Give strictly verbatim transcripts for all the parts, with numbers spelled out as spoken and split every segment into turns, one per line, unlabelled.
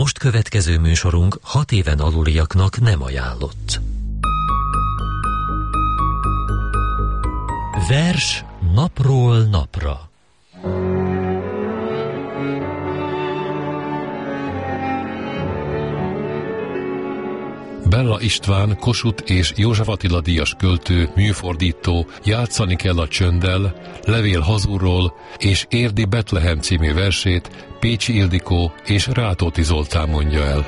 Most következő műsorunk hat éven aluliaknak nem ajánlott. Vers napról napra.
Bella István, Kossuth és József Attila díjas költő, műfordító Játszani kell a csönddel, Levél hazulról és Érdi Betlehem című versét Pécsi Ildikó és Rátóti Zoltán mondja el.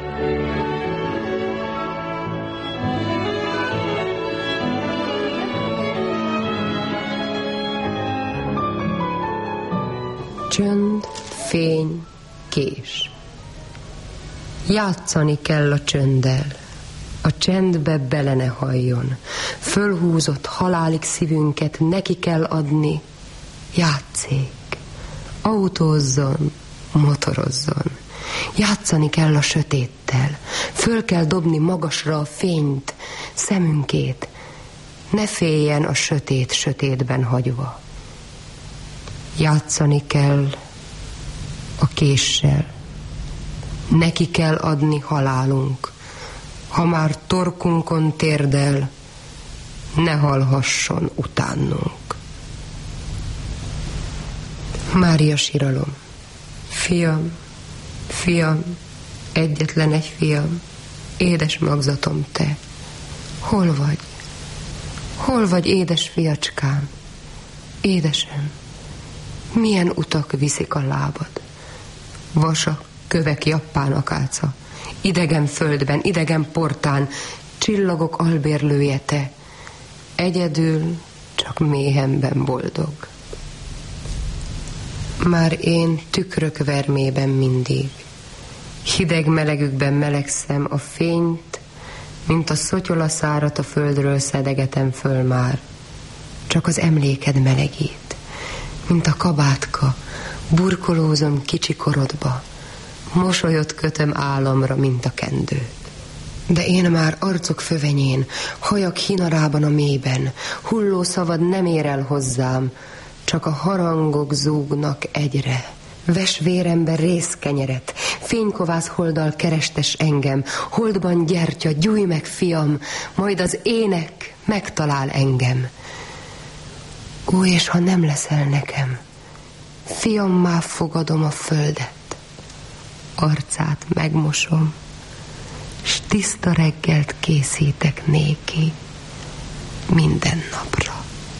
Csönd, fény, kés. Játszani kell a csönddel. A csendbe bele ne halljon. Fölhúzott halálig szívünket neki kell adni. Játszék, autózzon, motorozzon. Játszani kell a sötéttel. Föl kell dobni magasra a fényt, szemünkét. Ne féljen a sötét sötétben hagyva. Játszani kell a késsel. Neki kell adni halálunk. Ha már torkunkon térdel, ne halhasson utánunk. Mária síralom. Fiam, fiam, egyetlen egy fiam, édes magzatom te, hol vagy? Hol vagy, édes fiacskám? Édesem, milyen utak viszik a lábad? Vasak, kövek, jappán akáca, idegen földben, idegen portán, csillagok albérlője te, egyedül csak méhemben boldog. Már én tükrök vermében mindig, hideg melegükben melegszem, a fényt, mint a szotyolaszárat a földről szedegetem föl már, csak az emléked melegít, mint a kabátka, burkolózom kicsi korodba, mosolyot kötöm álomra, mint a kendőt. De én már arcok fövenyén, hajak hinarában a mélyben, hulló szavad nem ér el hozzám, csak a harangok zúgnak egyre. Ves vérembe rézkenyeret, fénykovász holddal kerestes engem, holdban gyertya, gyújj meg, fiam, majd az ének megtalál engem. Ó, és ha nem leszel nekem, fiammá fogadom a földet, arcát megmosom, s tiszta reggelt készítek néki minden napra.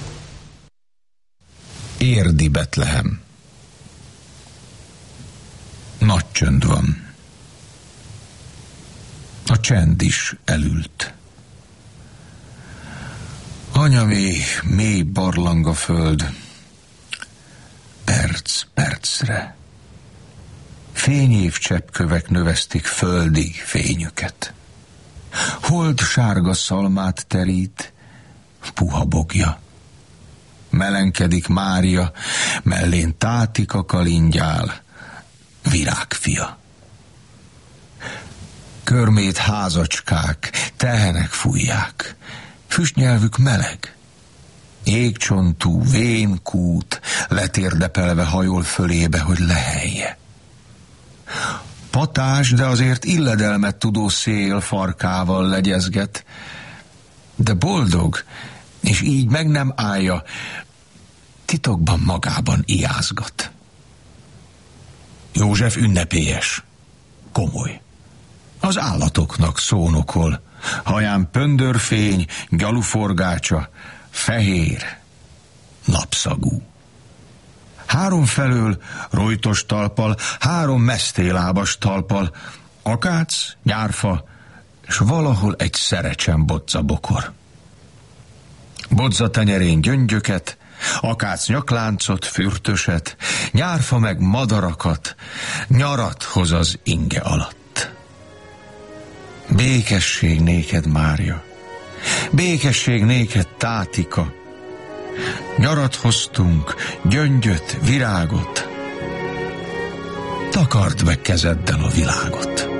Érdi Betlehem. Nagy csönd van. A csend is elült. Anyami, mély barlang a föld, perc percre. Fényév cseppkövek növesztik földi fényüket. Hold sárga szalmát terít, puha bogja. Melenkedik Mária, mellén Tátika kalingyál, virágfia. Körmét házacskák, tehenek fújják, füstnyelvük meleg. Égcsontú, vén kút letérdepelve hajol fölébe, hogy lehelje. Patás, de azért illedelmet tudó szél farkával legyezget, de boldog, és így meg nem állja, titokban magában ijázgat. József ünnepélyes, komoly. Az állatoknak szónokol, haján pöndörfény, gyaluforgácsa, fehér, napszagú. Három felől rojtos talpal, három mesztélábas talpal, akác, nyárfa, s valahol egy szerecsen bodza bokor. Bodza tenyerén gyöngyöket, akác nyakláncot, fürtöset, nyárfa meg madarakat, nyarat hoz az inge alatt. Békesség néked, Mária, békesség néked, Tátika, nyarat hoztunk, gyöngyöt, virágot, takard meg kezeddel a világot.